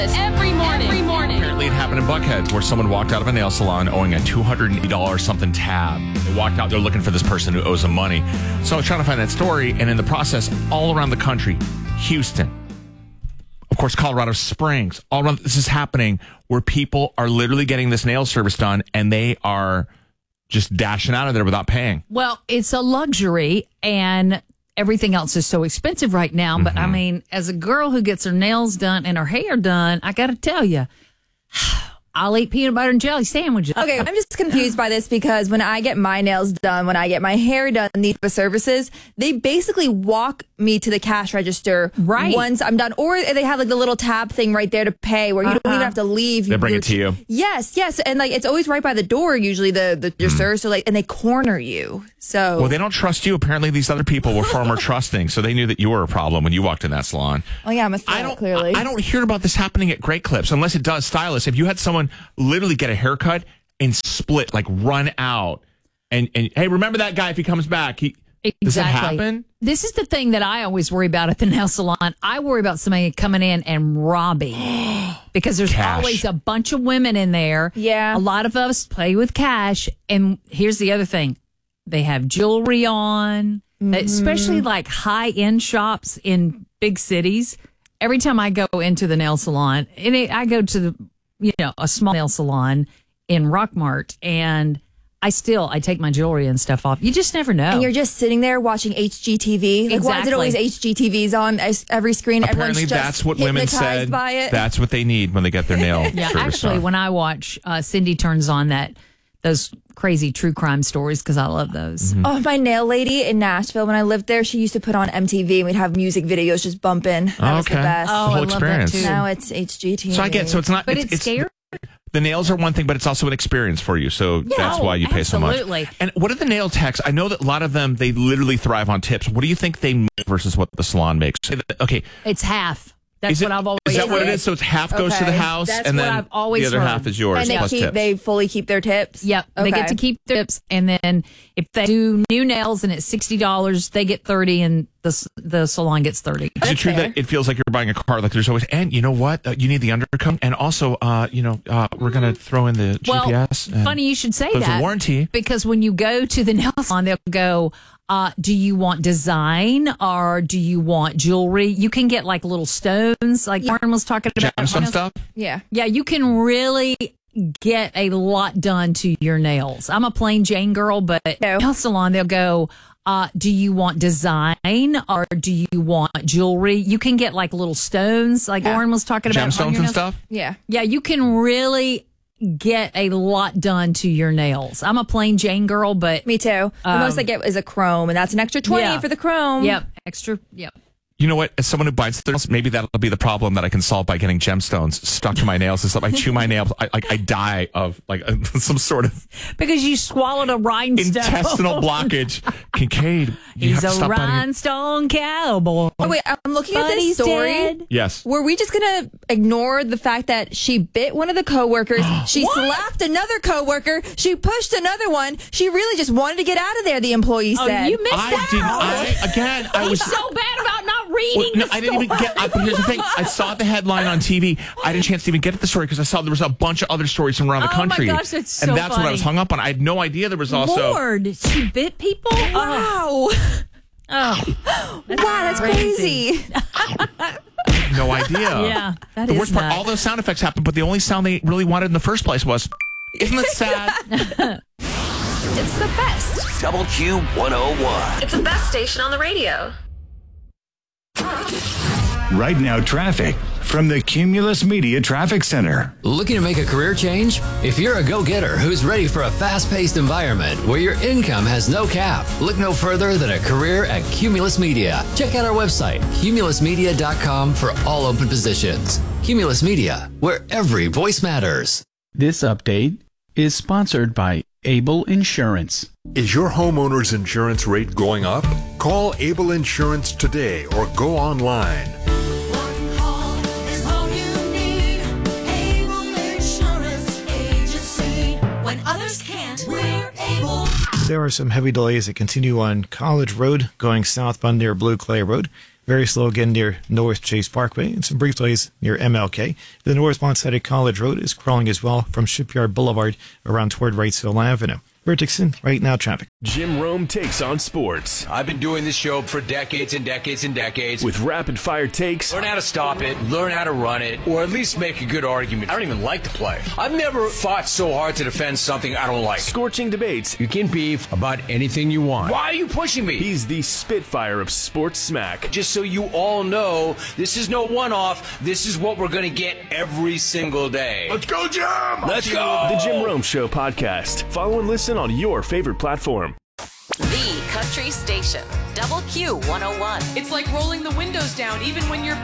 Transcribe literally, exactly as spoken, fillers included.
Every morning. Every morning. Apparently it happened in Buckhead where someone walked out of a nail salon owing a two hundred eighty dollars something tab. They walked out, they're looking for this person who owes them money. So I was trying to find that story, and in the process, all around the country, Houston, of course, Colorado Springs, all around, this is happening where people are literally getting this nail service done, and they are just dashing out of there without paying. Well, it's a luxury, and everything else is so expensive right now. But Mm-hmm. I mean, as a girl who gets her nails done and her hair done, I got to tell you, I'll eat peanut butter and jelly sandwiches. Okay, I'm just confused by this because when I get my nails done, when I get my hair done, these services, they basically walk me to the cash register Right. once I'm done. Or they have like the little tab thing right there to pay where you don't Uh-huh. even have to leave. They bring You're- it to you. Yes, yes. And like it's always right by the door, usually the, the your service. So like, and they corner you. So Well, they don't trust you. Apparently, these other people were far more trusting, so they knew that you were a problem when you walked in that salon. oh yeah, I'm a I threat, don't. clearly. I, I don't hear about this happening at Great Clips unless it does. Stylists, if you had someone literally get a haircut and split, like run out, and and hey, remember that guy if he comes back? He does that Exactly. happen? This is the thing that I always worry about at the nail salon. I worry about somebody coming in and robbing because there's Cash. always a bunch of women in there. Yeah. A lot of us play with cash. And here's the other thing. They have jewelry on, especially like high end shops in big cities. Every time I go into the nail salon, and it, I go to the, you know, a small nail salon in Rockmart, and I still, I take my jewelry and stuff off. You just never know. And you're just sitting there watching H G T V. Like, why is it Exactly. always H G T Vs on es- every screen? Apparently, Everyone's just that's what women hypnotized said. by it. That's what they need when they get their nail. Yeah, service actually, done. when I watch, uh, Cindy turns on that those crazy true crime stories because I love those. Mm-hmm. Oh, my nail lady in Nashville, when I lived there, she used to put on M T V and we'd have music videos just bumping. That Oh, was the okay. best. Oh, The whole I love that experience. too. Now it's H G T V. So I get. So it's not. But it's, scary. The nails are one thing, but it's also an experience for you. So that's oh, why you pay absolutely. so much. And what are the nail techs? I know that a lot of them, they literally thrive on tips. What do you think they make versus what the salon makes? Okay. It's half. That's Is it- what I've always Is that what it said. is? So it's half goes to the Okay. house, That's and what then I've always the other heard. half is yours And they plus keep, tips. they fully keep their tips? Yep. They get Okay. to keep their tips. And then if they do new nails and it's sixty dollars, they get thirty and the the salon gets thirty. Is it true fair. that it feels like you're buying a car? Like there's always, and you know what? Uh, you need the undercoat, and also, uh, you know, uh, we're gonna throw in the Well, G P S. and funny you should say there's that. a warranty. Because when you go to the nail salon, they'll go, uh, do you want design or do you want jewelry? You can get like little stones, like Warren was talking about. Gemstone stuff. Yeah. Yeah, you can really get a lot done to your nails. I'm a plain Jane girl, but No. nail salon, they'll go, uh, do you want design or do you want jewelry? You can get like little stones, like Yeah. Warren was talking about. on Gemstones your and nails. stuff. Yeah. Yeah, you can really get a lot done to your nails. I'm a plain Jane girl, but Me too. The most I get is a chrome, and that's an extra twenty yeah. for the chrome. yep, extra, yep. You know what? As someone who bites their nails, maybe that'll be the problem that I can solve by getting gemstones stuck to my nails and stuff. I chew my nails, I like I die of like some sort of Because you swallowed a rhinestone. intestinal blockage. Kincaid, you He's have to a stop biting. rhinestone cowboy. Oh, wait, I'm looking at But this he's story. dead. Yes. Were we just going to ignore the fact that she bit one of the coworkers? She slapped another coworker. She pushed another one. She really just wanted to get out of there, the employee Oh, said. you missed I that. did. I again. I was. He's so bad about not Well, reading no, the I didn't even get. I, but here's the thing. I saw the headline on T V. I didn't chance to even get to the story because I saw there was a bunch of other stories from around the Oh, my country. gosh, that's so and that's what I funny. was hung up on. I had no idea there was also. Lord, she bit people? Wow. Oh, wow, that's crazy. No idea. yeah. That The is worst part, nuts. all those sound effects happened, but the only sound they really wanted in the first place was, "Isn't that sad?" It's the best. Double Q one oh one. It's the best station on the radio. Right now, traffic from the Cumulus Media Traffic Center. Looking to make a career change? If you're a go-getter who's ready for a fast-paced environment where your income has no cap, look no further than a career at Cumulus Media. Check out our website, cumulus media dot com, for all open positions. Cumulus Media, where every voice matters. This update is sponsored by Able Insurance. Is your homeowner's insurance rate going up? Call Able Insurance today or go online. One call is all you need. Able Insurance Agency. When others can't, we're able. There are some heavy delays that continue on College Road going southbound near Blue Clay Road. Very slow again near North Chase Parkway and some brief delays near M L K. The northbound side of College Road is crawling as well from Shipyard Boulevard around toward Wrightsville Avenue. Bert Dixon, Right Now Traffic. Jim Rome takes on sports. I've been doing this show for decades and decades and decades. With rapid-fire takes. Learn how to stop it, learn how to run it, or at least make a good argument. I don't even like to play. I've never fought so hard to defend something I don't like. Scorching debates. You can beef about anything you want. Why are you pushing me? He's the Spitfire of sports smack. Just so you all know, this is no one-off. This is what we're going to get every single day. Let's go, Jim! Let's go! The Jim Rome Show podcast. Follow and listen on your favorite platform. The Country Station. Double Q one oh one. It's like rolling the windows down even when you're